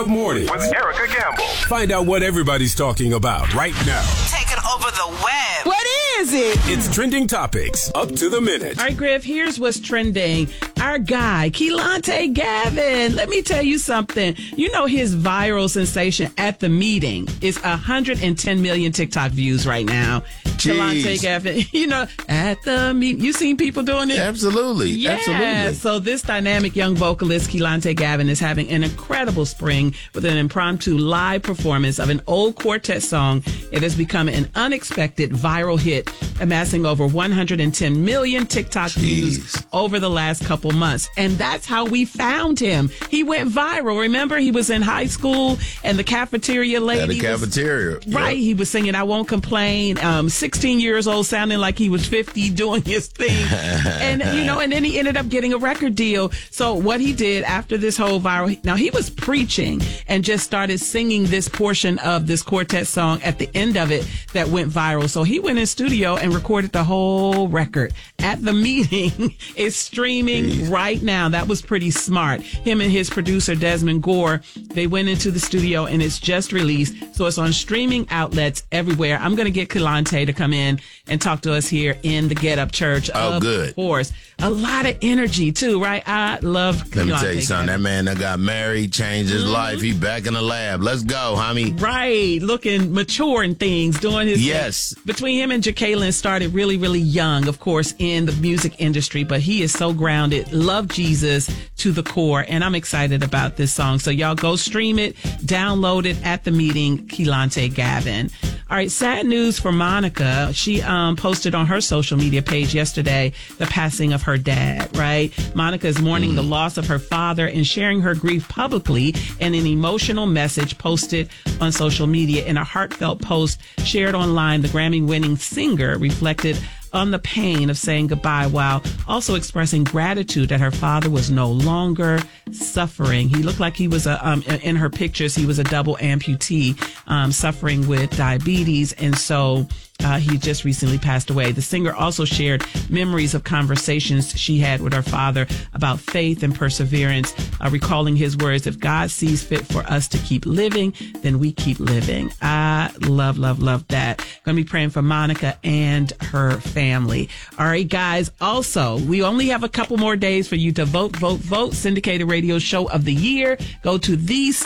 Up Mornings with Erica Campbell. Find out what everybody's talking about right now. Taking over the web. What is it? It's Trending Topics, up to the minute. All right, Griff, here's what's trending. Our guy, Kehlani Gavin. Let me tell you something. You know his viral sensation at the meeting is 110 million TikTok views right now. Kehlani Gavin, you know, at the meeting. You seen people doing it? Absolutely. Yeah. Absolutely. So this dynamic young vocalist, Kehlani Gavin, is having an incredible spring with an impromptu live performance of an old quartet song. It has become an unexpected viral hit, amassing over 110 million TikTok views over the last couple months. And that's how we found him. He went viral. Remember, he was in high school and the cafeteria lady. At the cafeteria. Right. He was singing I Won't Complain. 16 years old, sounding like he was 50, doing his thing. And, you know, and then he ended up getting a record deal. So what he did after this whole viral, now he was preaching and just started singing this portion of this quartet song at the end of it that went viral. So he went in studio and recorded the whole record. At the meeting, it's streaming right now. That was pretty smart. Him and his producer, Desmond Gore, they went into the studio and it's just released. So it's on streaming outlets everywhere. I'm going to get Kehlani to come in and talk to us here in the Get Up Church. Oh, good. Of course. A lot of energy, too, right? I love Kehlani. Let me tell you something. That man that got married, changed his life. He back in the lab. Let's go, homie. Right. Looking mature and things, doing his Yes. thing. Between him and Jacqueline started really, really young, of course, in the music industry, but he is so grounded. Love Jesus to the core, and I'm excited about this song. So y'all go stream it, download it at the meeting, Kehlani Gavin. All right, sad news for Monica. She posted on her social media page yesterday the passing of her dad, right? Monica is mourning the loss of her father and sharing her grief publicly in an emotional message posted on social media. In a heartfelt post shared online, the Grammy-winning singer reflected on the pain of saying goodbye while also expressing gratitude that her father was no longer suffering. He looked like he was in her pictures, he was a double amputee, suffering with diabetes. And so he just recently passed away. The singer also shared memories of conversations she had with her father about faith and perseverance, recalling his words, if God sees fit for us to keep living, then we keep living. I love, love, love that. Going to be praying for Monica and her family. All right, guys. Also, we only have a couple more days for you to vote. Syndicated Radio Show of the Year. Go to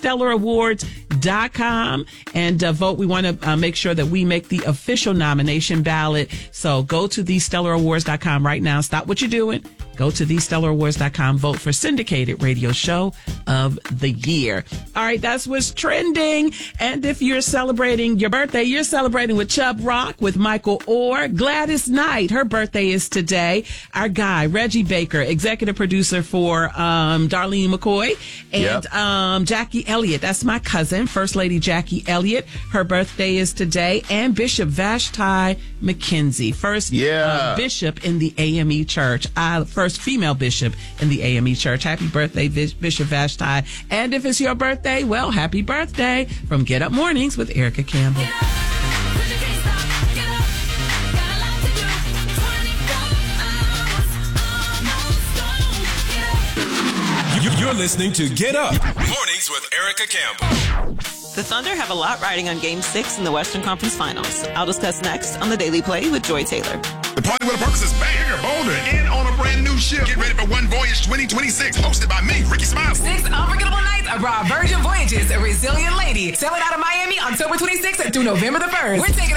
thestellarawards.com and vote. We want to make sure that we make the official nomination ballot. So go to thestellarawards.com right now. Stop what you're doing. Go to thestellarawards.com. Vote for Syndicated Radio Show of the Year. All right, that's what's trending. And if you're celebrating your birthday, you're celebrating with Chubb Rock with Michael Orr. Gladys Knight, her birthday is today. Our guy, Reggie Baker, executive producer for Darlene McCoy. And Jackie Elliott, that's my cousin, First Lady Jackie Elliott. Her birthday is today. And Bishop Vashti McKenzie, first bishop in the AME Church. First female bishop in the AME Church. Happy birthday, Bishop Vashti. And if it's your birthday, well, happy birthday from Get Up Mornings with Erica Campbell. You're listening to Get Up Mornings with Erica Campbell. The Thunder have a lot riding on Game 6 in the Western Conference Finals. I'll discuss next on The Daily Play with Joy Taylor. The Party with a Purpose is back, bigger, bolder, and on a brand new ship. Get ready for One Voyage 2026, hosted by me, Ricky Smiles. 6 unforgettable nights of Raw Virgin Voyages, A Resilient Lady. Sailing out of Miami October 26th through November the 1st. We're taking